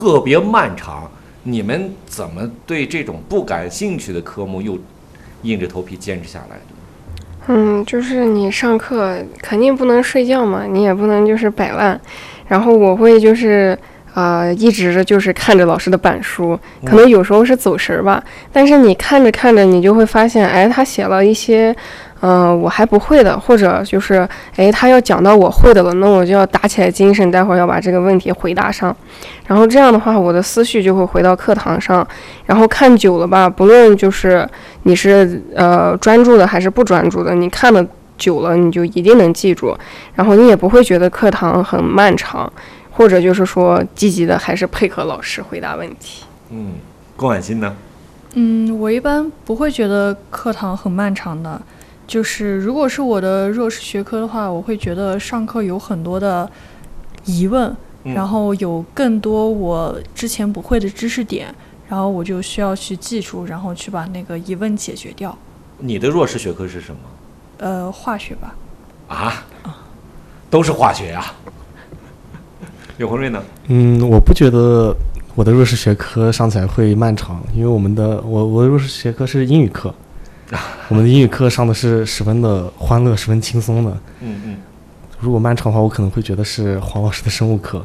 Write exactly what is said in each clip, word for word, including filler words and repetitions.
个别漫长，你们怎么对这种不感兴趣的科目又硬着头皮坚持下来的？ 嗯，就是你上课肯定不能睡觉嘛，你也不能就是摆烂，然后我会就是呃一直就是看着老师的板书，可能有时候是走神吧，但是你看着看着你就会发现，哎，他写了一些嗯、呃我还不会的，或者就是哎他要讲到我会的了，那我就要打起来精神，待会儿要把这个问题回答上，然后这样的话我的思绪就会回到课堂上，然后看久了吧，不论就是你是呃专注的还是不专注的，你看的久了你就一定能记住，然后你也不会觉得课堂很漫长，或者就是说积极的还是配合老师回答问题。 嗯，龚婉欣呢？ 嗯，我一般不会觉得课堂很漫长的，就是如果是我的弱势学科的话，我会觉得上课有很多的疑问， 嗯、 然后有更多我之前不会的知识点，然后我就需要去记住，然后去把那个疑问解决掉。 你的弱势学科是什么？ 呃，化学吧。 啊？都是化学呀、啊？柳红瑞呢？ 嗯，我不觉得我的弱势学科上起来会漫长，因为我们的我我的弱势学科是英语课，我们的英语课上的是十分的欢乐，十分轻松的。 嗯嗯。 如果漫长的话，我可能会觉得是黄老师的生物课。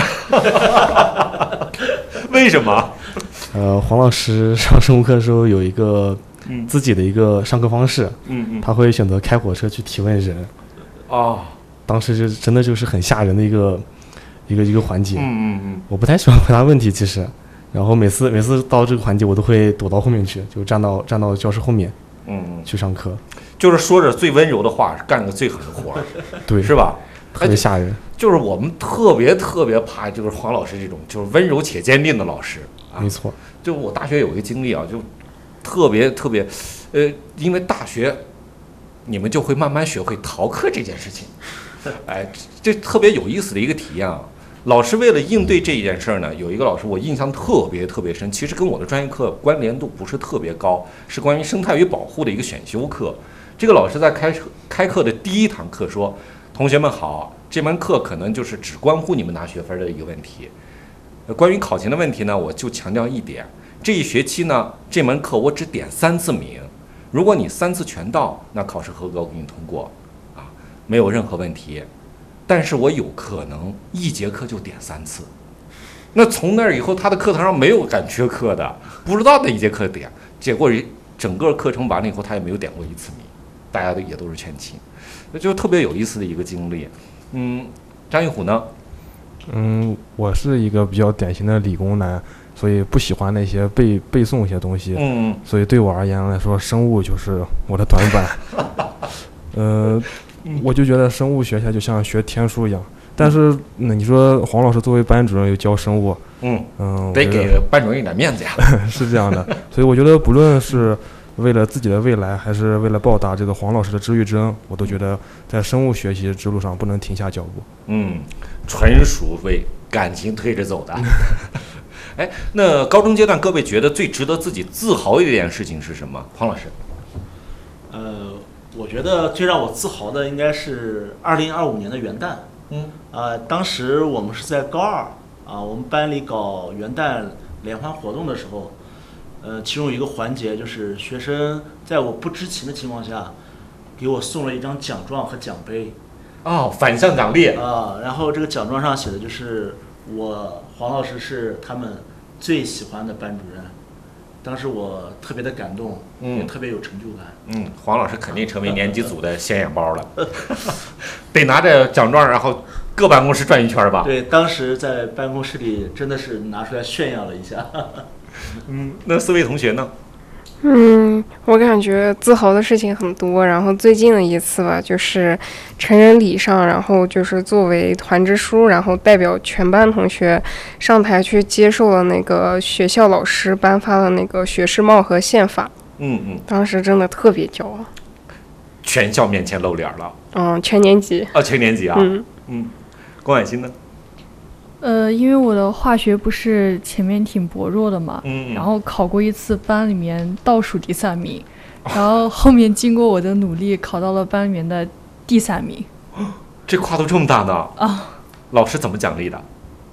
为什么？ 呃，黄老师上生物课的时候有一个自己的一个上课方式， 嗯嗯， 他会选择开火车去提问人。 哦， 当时就真的就是很吓人的一个一个一个环节。 嗯嗯嗯， 我不太喜欢回答问题，其实，然后每次每次到这个环节，我都会躲到后面去，就站到站到教室后面， 嗯， 去上课。 就是说着最温柔的话，干个最狠的活儿， 对， 是吧？ 特别吓人。 就是我们特别特别怕，就是黄老师这种就是温柔且坚定的老师啊。 没错。 就我大学有一个经历啊，就特别特别，呃，因为大学你们就会慢慢学会逃课这件事情，哎，这特别有意思的一个体验啊。老师为了应对这件事儿呢，有一个老师我印象特别特别深，其实跟我的专业课关联度不是特别高，是关于生态与保护的一个选修课。这个老师在开开课的第一堂课说：“同学们好，这门课可能就是只关乎你们拿学分的一个问题。关于考勤的问题呢，我就强调一点，这一学期呢，这门课我只点三次名，如果你三次全到，那考试合格，我给你通过，啊，没有任何问题。但是我有可能一节课就点三次，那从那以后，他的课堂上没有敢缺课的，不知道哪一节课点，结果整个课程完了以后，他也没有点过一次名，大家也都是全勤，那就特别有意思的一个经历。嗯，张玉虎呢？ 嗯，我是一个比较典型的理工男，所以不喜欢那些背背诵一些东西。 嗯，所以对我而言来说，生物就是我的短板。呃，我就觉得生物学起来就像学天书一样。但是那你说黄老师作为班主任又教生物， 嗯嗯， 得给班主任一点面子呀。 是这样的，所以我觉得不论是为了自己的未来，还是为了报答这个黄老师的知遇之恩，我都觉得在生物学习之路上不能停下脚步。 嗯，纯属为感情推着走的。哎，那高中阶段各位觉得最值得自己自豪的一件事情是什么？黄老师。 呃，我觉得最让我自豪的应该是二零二五年的元旦。 嗯， 呃，当时我们是在高二啊，我们班里搞元旦联欢活动的时候，呃，其中有一个环节就是学生在我不知情的情况下，给我送了一张奖状和奖杯。 哦，反向奖励啊，然后这个奖状上写的就是我黄老师是他们最喜欢的班主任。当时我特别的感动，嗯，也特别有成就感。 嗯，黄老师肯定成为年级组的显眼包了，得拿着奖状，然后各办公室转一圈吧。 对，当时在办公室里真的是拿出来炫耀了一下。 嗯，那四位同学呢？ 嗯，我感觉自豪的事情很多，然后最近的一次吧，就是成人礼上，然后就是作为团支书，然后代表全班同学上台去接受了那个学校老师颁发的那个学士帽和宪法。 嗯嗯， 当时真的特别骄傲， 全校面前露脸了。 嗯，全年级。 哦，全年级啊。 嗯嗯，龚婉欣呢？ 呃，因为我的化学不是前面挺薄弱的嘛， 嗯， 然后考过一次班里面倒数第三名，然后后面经过我的努力考到了班里面的第三名。 这跨度这么大呢？ 啊！ 老师怎么奖励的？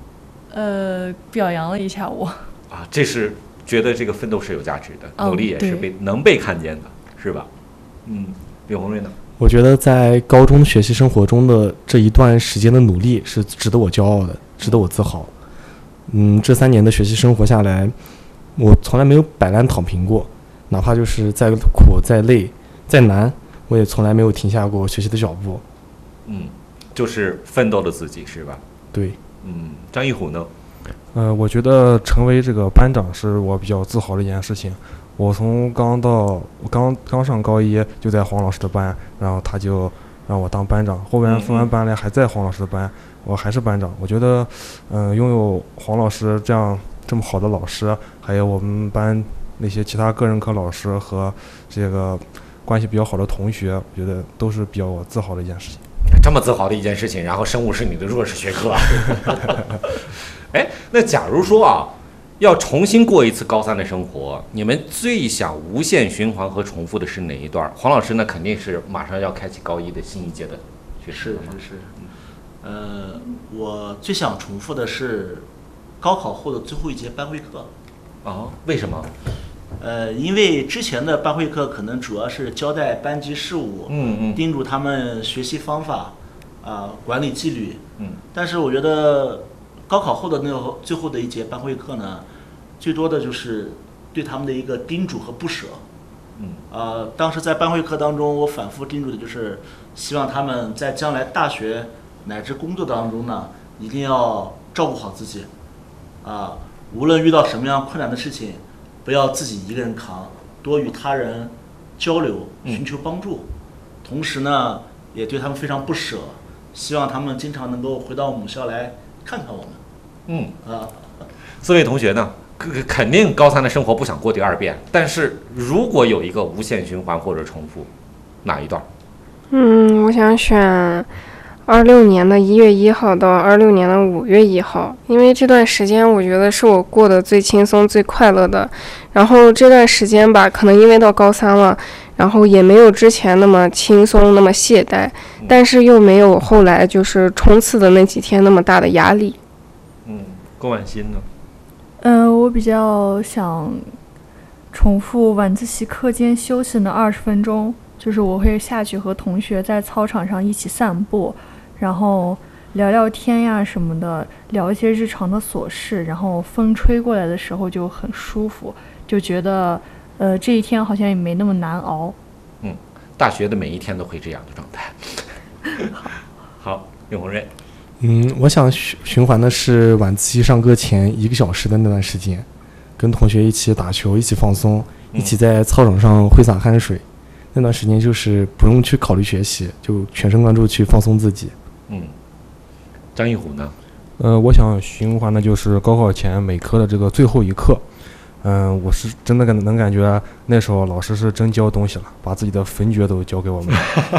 呃，表扬了一下我。 啊，这是觉得这个奋斗是有价值的， 嗯努力也是被能被看见的，是吧？嗯，李红瑞呢？ 我觉得在高中学习生活中的这一段时间的努力是值得我骄傲的，值得我自豪。嗯，这三年的学习生活下来，我从来没有摆烂躺平过，哪怕就是再苦、再累、再难，我也从来没有停下过学习的脚步。 嗯，就是奋斗的自己，是吧？ 对。 嗯，张一虎呢？ 呃，我觉得成为这个班长是我比较自豪的一件事情。我从刚到我刚刚上高一就在黄老师的班，然后他就让我当班长。后边分完班来还在黄老师的班，我还是班长。我觉得，嗯、呃，拥有黄老师这样这么好的老师，还有我们班那些其他个人科老师和这个关系比较好的同学，我觉得都是比较我自豪的一件事情。 这么自豪的一件事情，然后生物是你的弱势学科。哎，那假如说啊，要重新过一次高三的生活，你们最想无限循环和重复的是哪一段？黄老师呢，肯定是马上要开启高一的新一届的学是生了嘛。 是是，呃，我最想重复的是高考后的最后一节班会课。 哦，为什么？ 呃，因为之前的班会课可能主要是交代班级事务， 嗯嗯， 叮嘱他们学习方法，啊、管理纪律， 嗯。 但是我觉得高考后的那个最后的一节班会课呢，最多的就是对他们的一个叮嘱和不舍。 嗯。 呃，当时在班会课当中，我反复叮嘱的就是希望他们在将来大学乃至工作当中呢，一定要照顾好自己，啊、无论遇到什么样困难的事情，不要自己一个人扛，多与他人交流，寻求帮助。嗯、同时呢，也对他们非常不舍，希望他们经常能够回到母校来看看我们。 嗯啊， 四位同学呢，肯定高三的生活不想过第二遍，但是如果有一个无限循环或者重复，哪一段？ 嗯，我想选二六年的一月一号到二六年的五月一号，因为这段时间我觉得是我过得最轻松、最快乐的。然后这段时间吧，可能因为到高三了，然后也没有之前那么轻松、那么懈怠，但是又没有后来就是冲刺的那几天那么大的压力。 嗯，郭婉欣呢？ 嗯、呃，我比较想重复晚自习课间休息的二十分钟，就是我会下去和同学在操场上一起散步，然后聊聊天呀什么的，聊一些日常的琐事，然后风吹过来的时候就很舒服，就觉得呃这一天好像也没那么难熬。 嗯，大学的每一天都会这样的状态。好，好，李红瑞。 嗯，我想循循环的是晚自习上课前一个小时的那段时间，跟同学一起打球，一起放松，一起在操场上挥洒汗水。那段时间就是不用去考虑学习，就全神贯注去放松自己。 嗯，张一虎呢？ 呃，我想循环的就是高考前每科的这个最后一课。嗯、呃，我是真的能能感觉那时候老师是真教东西了，把自己的焚诀都教给我们。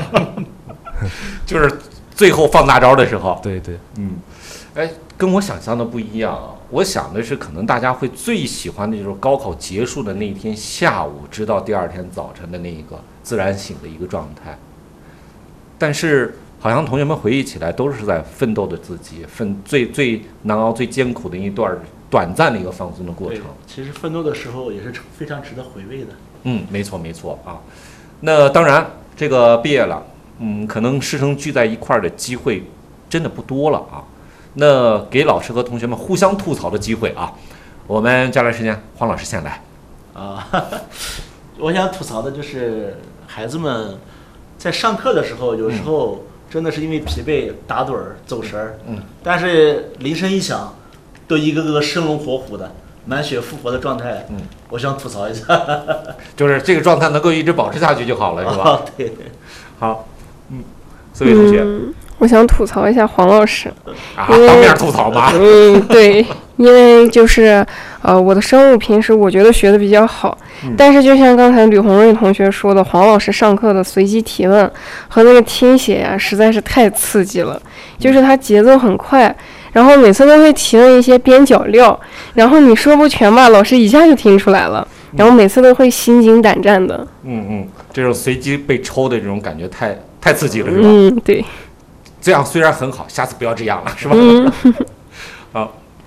就是最后放大招的时候。 对对， 嗯，哎，跟我想象的不一样啊。我想的是，可能大家会最喜欢的就是高考结束的那一天下午，直到第二天早晨的那一个自然醒的一个状态。但是，好像同学们回忆起来，都是在奋斗的自己，奋最最难熬、最艰苦的一段短暂的一个放松的过程。 其实奋斗的时候也是非常值得回味的。 嗯，没错没错啊。那当然，这个毕业了，嗯，可能师生聚在一块儿的机会真的不多了啊。那给老师和同学们互相吐槽的机会啊，我们接下来时间，黄老师先来。 啊，我想吐槽的就是孩子们在上课的时候，有时候真的是因为疲惫打盹儿、走神儿， 嗯， 但是铃声一响，都一个个生龙活虎的、满血复活的状态， 嗯， 我想吐槽一下， 就是这个状态能够一直保持下去就好了，是吧？ 啊、对对， 好，嗯，四位同学。 嗯，我想吐槽一下黄老师， 啊，当面吐槽吗？ 嗯，对，因为就是呃，我的生物平时我觉得学的比较好， 嗯、 但是就像刚才吕红瑞同学说的，黄老师上课的随机提问和那个听写呀、啊，实在是太刺激了，就是他节奏很快，然后每次都会提问一些边角料，然后你说不全吧，老师一下就听出来了，然后每次都会心惊胆战的。 嗯嗯，这种随机被抽的这种感觉太太刺激了，是吧？ 嗯，对。 这样虽然很好，下次不要这样了，是吧？ 嗯， 好，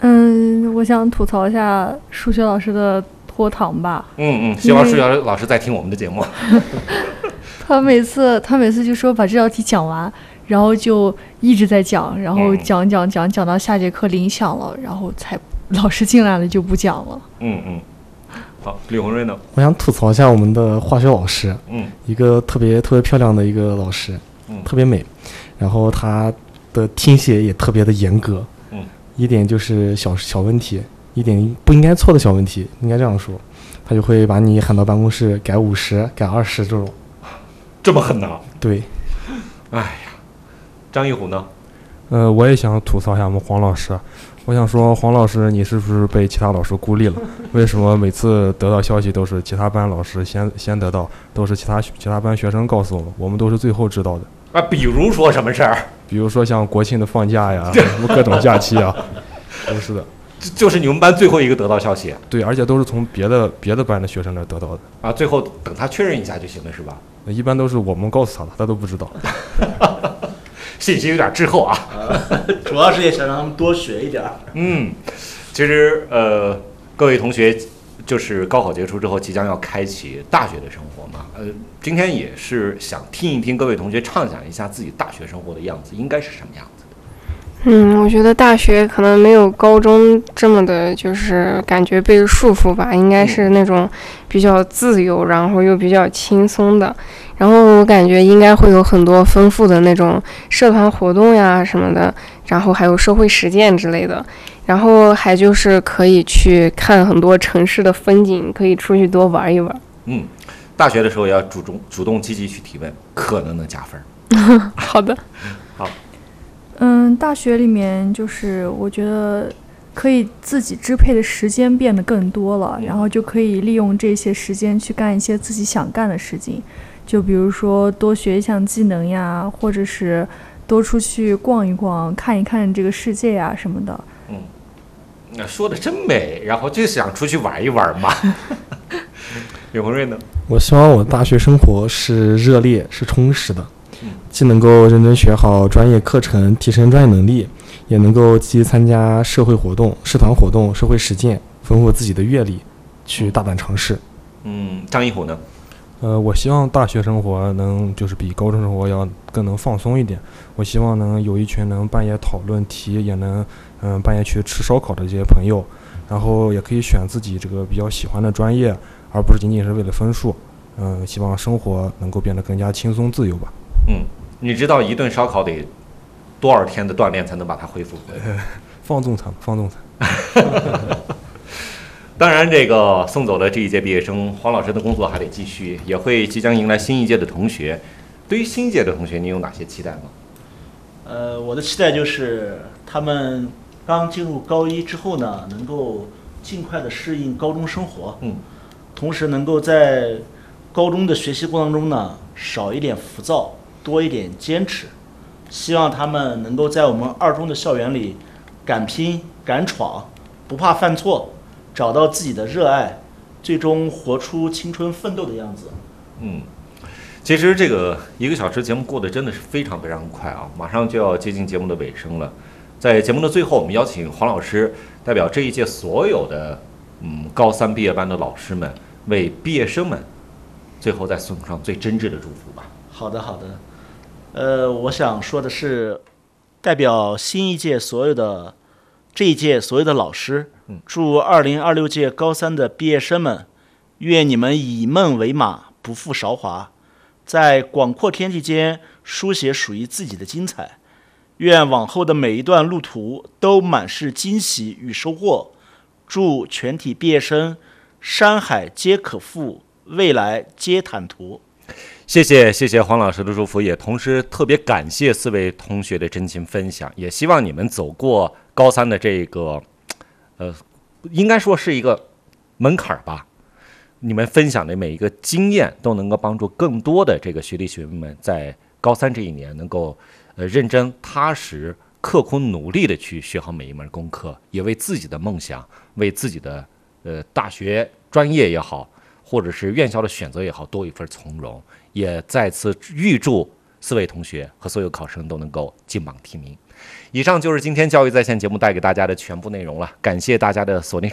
嗯，我想吐槽一下数学老师的拖堂吧。 嗯嗯，希望数学老师在听我们的节目。 他每次他每次就说把这道题讲完，然后就一直在讲，然后讲讲讲讲到下节课铃响了，然后才老师进来了就不讲了。 嗯嗯。好，李红瑞呢？ 我想吐槽一下我们的化学老师， 嗯， 一个特别特别漂亮的一个老师， 嗯， 特别美，然后他的听写也特别的严格， 嗯， 一点就是小小问题，一点不应该错的小问题，应该这样说，他就会把你喊到办公室改五十、改二十这种， 这么狠呢？ 对， 哎呀，张一虎呢？ 呃，我也想吐槽一下我们黄老师。我想说，黄老师，你是不是被其他老师孤立了？为什么每次得到消息都是其他班老师先先得到，都是其他其他班学生告诉我们，我们都是最后知道的？ 啊，比如说什么事儿？ 比如说像国庆的放假呀，什么各种假期啊，都是的。 就是你们班最后一个得到消息。 对，而且都是从别的别的班的学生那儿得到的。 啊，最后等他确认一下就行了，是吧？ 一般都是我们告诉他的，他都不知道。 信息有点滞后啊， 主要是也想让他们多学一点。 嗯，其实呃，各位同学，就是高考结束之后即将要开启大学的生活嘛，呃，今天也是想听一听各位同学畅想一下自己大学生活的样子应该是什么样子的。 嗯，我觉得大学可能没有高中这么的，就是感觉被束缚吧，应该是那种比较自由，然后又比较轻松的。然后我感觉应该会有很多丰富的那种社团活动呀什么的，然后还有社会实践之类的。然后还就是可以去看很多城市的风景，可以出去多玩一玩。 嗯，大学的时候要主动主动积极去提问，可能能加分。 好的。 好。 嗯，大学里面就是我觉得可以自己支配的时间变得更多了，然后就可以利用这些时间去干一些自己想干的事情，就比如说多学一项技能呀，或者是多出去逛一逛，看一看这个世界呀什么的。 嗯，那说的真美，然后就想出去玩一玩嘛。李红瑞呢？ 我希望我大学生活是热烈、是充实的。既能够认真学好专业课程，提升专业能力，也能够积极参加社会活动、社团活动、社会实践，丰富自己的阅历，去大胆尝试。 嗯，张一虎呢？ 呃，我希望大学生活能就是比高中生活要更能放松一点。我希望能有一群能半夜讨论题，也能嗯、呃、半夜去吃烧烤的这些朋友，然后也可以选自己这个比较喜欢的专业，而不是仅仅是为了分数。嗯、呃，希望生活能够变得更加轻松自由吧。 嗯，你知道一顿烧烤得多少天的锻炼才能把它恢复回来？ 放纵餐，放纵餐。 当然，这个送走了这一届毕业生，黄老师的工作还得继续，也会即将迎来新一届的同学。对于新一届的同学，你有哪些期待吗？ 呃，我的期待就是他们刚进入高一之后呢，能够尽快的适应高中生活， 嗯， 同时能够在高中的学习过程中呢，少一点浮躁，多一点坚持。希望他们能够在我们二中的校园里敢拼敢闯，不怕犯错，找到自己的热爱，最终活出青春奋斗的样子。 嗯，其实这个一个小时节目过得真的是非常非常快啊，马上就要接近节目的尾声了。在节目的最后，我们邀请黄老师代表这一届所有的嗯高三毕业班的老师们，为毕业生们最后再送上最真挚的祝福吧。 好的，好的。呃，我想说的是，代表新一届所有的这一届所有的老师，祝二零二六届高三的毕业生们，愿你们以梦为马，不负韶华，在广阔天地间书写属于自己的精彩。愿往后的每一段路途都满是惊喜与收获。祝全体毕业生山海皆可复，未来皆坦途。 谢谢谢谢黄老师的祝福，也同时特别感谢四位同学的真情分享，也希望你们走过高三的这个，呃，应该说是一个门槛吧。你们分享的每一个经验都能够帮助更多的这个学弟学妹们在高三这一年能够呃认真踏实、刻苦努力的去学好每一门功课，也为自己的梦想、为自己的呃大学专业也好，或者是院校的选择也好，多一份从容。也再次预祝四位同学和所有考生都能够金榜题名。 以上就是今天教育在线节目带给大家的全部内容了，感谢大家的锁定。